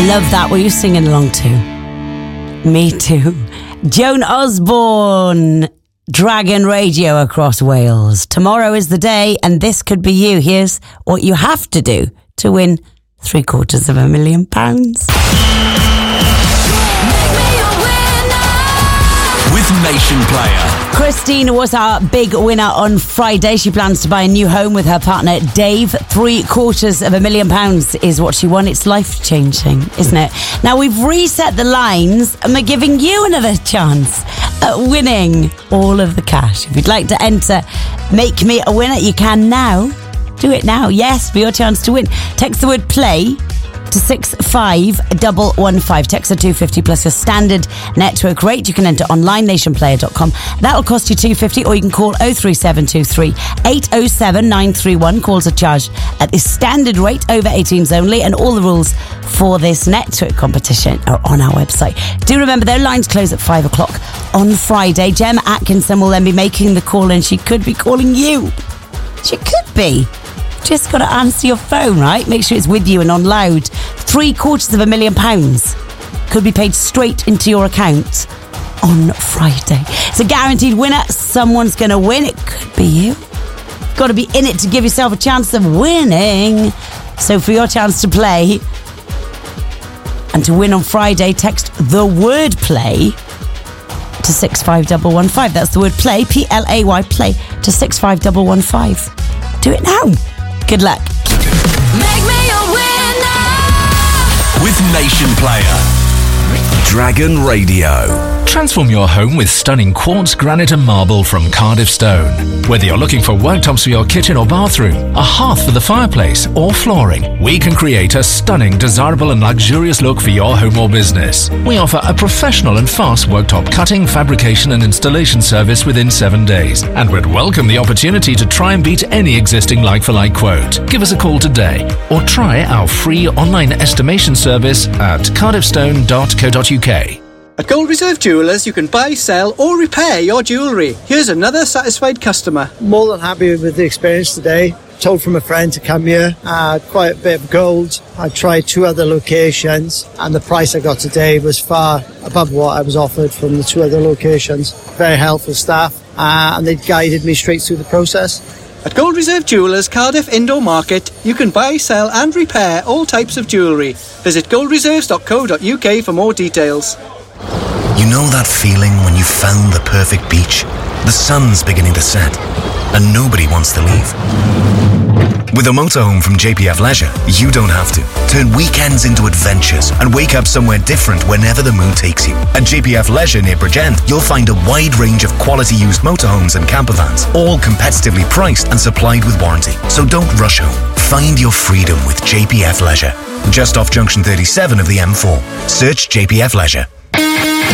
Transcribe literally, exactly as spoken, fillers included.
love that. Were you singing along too? Me too. Joan Osborne, Dragon Radio across Wales. Tomorrow is the day, and this could be you. Here's what you have to do to win three quarters of a million pounds. With Nation Player. Christine was our big winner on Friday. She plans to buy a new home with her partner Dave. Three quarters of a million pounds is what she won. It's life-changing, isn't it? Now we've reset the lines and we're giving you another chance at winning all of the cash. If you'd like to enter Make Me a Winner, you can now. Do it now. Yes, for your chance to win. Text the word play to six five one one five. Text the two fifty plus your standard network rate. You can enter online, nation player dot com. That'll cost you two fifty, or you can call oh three seven two three eight oh seven nine three one. Calls are charged at the standard rate, over eighteens only, and all the rules for this network competition are on our website. Do remember, their lines close at five o'clock on Friday. Gemma Atkinson will then be making the call, and she could be calling you. She could be. Just got to answer your phone, right? Make sure it's with you and on loud. Three quarters of a million pounds could be paid straight into your account on Friday. It's a guaranteed winner. Someone's going to win. It could be you. Got to be in it to give yourself a chance of winning. So for your chance to play and to win on Friday, text the word play to six five one one five. That's the word play, P L A Y, play, to six five one one five. Do it now. Good luck. Make me a winner with Nation Player. Dragon Radio. Transform your home with stunning quartz, granite and marble from Cardiff Stone. Whether you're looking for worktops for your kitchen or bathroom, a hearth for the fireplace or flooring, we can create a stunning, desirable and luxurious look for your home or business. We offer a professional and fast worktop cutting, fabrication and installation service within seven days, and would welcome the opportunity to try and beat any existing like-for-like quote. Give us a call today or try our free online estimation service at cardiff stone dot co dot uk. At Gold Reserve Jewellers, you can buy, sell or repair your jewellery. Here's another satisfied customer. More than happy with the experience today. Told from a friend to come here. I had quite a bit of gold. I tried two other locations and the price I got today was far above what I was offered from the two other locations. Very helpful staff uh, and they guided me straight through the process. At Gold Reserve Jewellers Cardiff Indoor Market, you can buy, sell and repair all types of jewellery. Visit gold reserves dot co dot uk for more details. You know that feeling when you found the perfect beach? The sun's beginning to set, and nobody wants to leave. With a motorhome from J P F Leisure, you don't have to. Turn weekends into adventures and wake up somewhere different whenever the mood takes you. At J P F Leisure near Bridgend, you'll find a wide range of quality used motorhomes and campervans, all competitively priced and supplied with warranty. So don't rush home. Find your freedom with J P F Leisure. Just off junction thirty-seven of the M four. Search J P F Leisure.